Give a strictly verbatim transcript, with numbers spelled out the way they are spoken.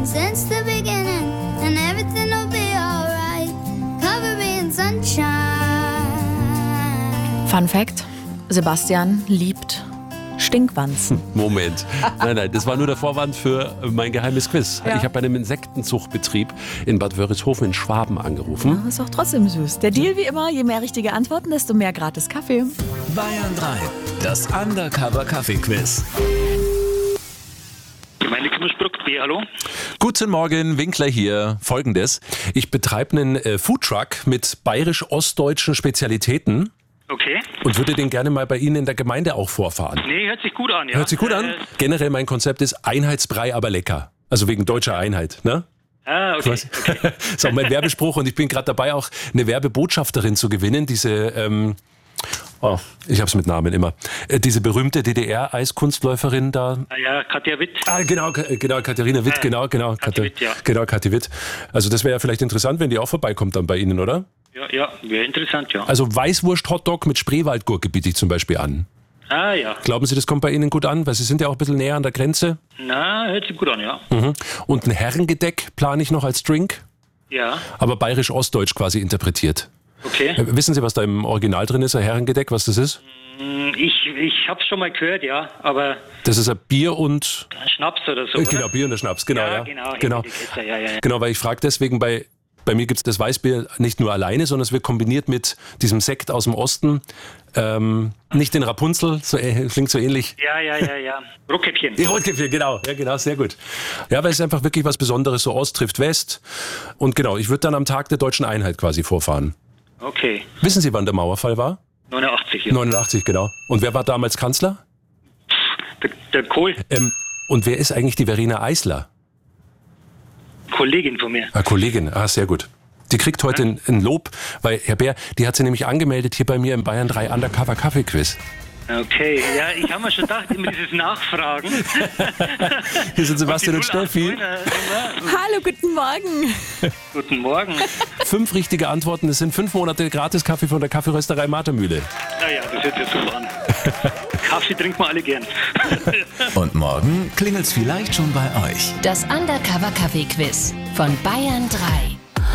since the beginning, and everything will be alright. Cover me in sunshine. Fun Fact: Sebastian liebt Stinkwanzen. Moment. Nein, nein, das war nur der Vorwand für mein geheimes Quiz. Ja. Ich habe bei einem Insektenzuchtbetrieb in Bad Wörishofen in Schwaben angerufen. Das ist auch trotzdem süß. Der Deal wie immer: je mehr richtige Antworten, desto mehr gratis Kaffee. Bayern drei, das Undercover-Kaffee-Quiz. Meine Kimmersbruck, B, hallo? Guten Morgen, Winkler hier. Folgendes: Ich betreibe einen äh, Foodtruck mit bayerisch-ostdeutschen Spezialitäten. Okay. Und würde den gerne mal bei Ihnen in der Gemeinde auch vorfahren. Nee, hört sich gut an, ja. Hört sich gut an? Äh, Generell mein Konzept ist Einheitsbrei, aber lecker. Also wegen deutscher Einheit, ne? Ah, okay. okay. Das ist auch mein Werbespruch und ich bin gerade dabei, auch eine Werbebotschafterin zu gewinnen. Diese, ähm, oh, ich hab's mit Namen immer. Äh, diese berühmte D D R-Eiskunstläuferin da. Ah ja, Katja Witt. Ah, genau, Ka- genau, Katharina Witt, Ah, genau, genau. Kathi Katha- Witt, ja. Genau, Kathi Witt. Also das wäre ja vielleicht interessant, wenn die auch vorbeikommt dann bei Ihnen, oder? Ja, ja, wäre interessant, ja. Also Weißwurst-Hotdog mit Spreewaldgurke biete ich zum Beispiel an. Ah ja. Glauben Sie, das kommt bei Ihnen gut an? Weil Sie sind ja auch ein bisschen näher an der Grenze. Na, hört sich gut an, ja. Mhm. Und ein Herrengedeck plane ich noch als Drink, Ja, aber bayerisch-ostdeutsch quasi interpretiert. okay. Äh, Wissen Sie, was da im Original drin ist, ein Herrengedeck, was das ist? Hm, Ich, ich hab's schon mal gehört, ja, aber Das ist ein Bier und... Schnaps oder so, Äh, oder? genau, Bier und ein Schnaps, genau. Ja, Ja, genau, genau. ja, ja, ja. Genau, weil ich frage deswegen, bei, bei mir gibt es das Weißbier nicht nur alleine, sondern es wird kombiniert mit diesem Sekt aus dem Osten. Ähm, nicht den Rapunzel, so, äh, klingt so ähnlich. Ja, ja, ja, ja. Rotkäppchen. Die Rotkäppchen, genau. Ja, genau, sehr gut. Ja, weil es ist einfach wirklich was Besonderes, so Ost trifft West. Und genau, ich würde dann am Tag der deutschen Einheit quasi vorfahren. Okay. Wissen Sie, wann der Mauerfall war? neunundachtzig, ja. neunundachtzig, genau. Und wer war damals Kanzler? Der, der Kohl, Ähm, und wer ist eigentlich die Verena Eisler? Kollegin von mir. Ah, Kollegin, ah, sehr gut. Die kriegt heute ein, ein Lob, weil Herr Bär, die hat sie nämlich angemeldet hier bei mir im Bayern drei Undercover Kaffee Quiz. Okay, ja, ich habe mir schon gedacht, immer dieses Nachfragen. Hier sind Sebastian und, die null acht Steffi. neun, äh, Hallo, guten Morgen. Guten Morgen. Fünf richtige Antworten, es sind fünf Monate Gratis-Kaffee von der Kaffeerösterei Martermühle. Naja, das hört sich super an. Kaffee trinken wir alle gern. Und morgen klingelt's vielleicht schon bei euch. Das Undercover Kaffee Quiz von Bayern drei.